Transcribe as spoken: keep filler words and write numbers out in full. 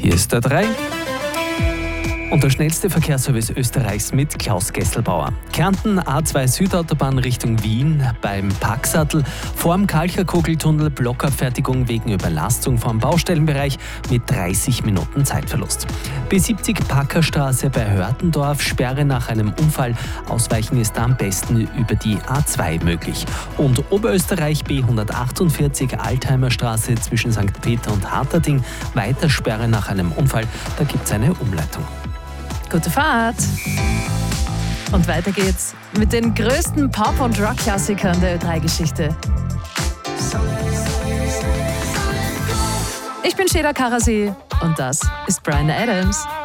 Hier ist der drei. Und der schnellste Verkehrsservice Österreichs mit Klaus Gesselbauer. Kärnten A zwei Südautobahn Richtung Wien beim Packsattel. Vorm Kalcherkogeltunnel Blockabfertigung wegen Überlastung vom Baustellenbereich mit dreißig Minuten Zeitverlust. B siebzig Packerstraße bei Hörtendorf, Sperre nach einem Unfall. Ausweichen ist am besten über die A zwei möglich. Und Oberösterreich B hundertachtundvierzig Altheimerstraße zwischen Sankt Peter und Harterding. Weiter Sperre nach einem Unfall. Da gibt es eine Umleitung. Gute Fahrt! Und weiter geht's mit den größten Pop- und Rock-Klassikern der Ö drei Geschichte. Ich bin Sheila Karasi und das ist Bryan Adams.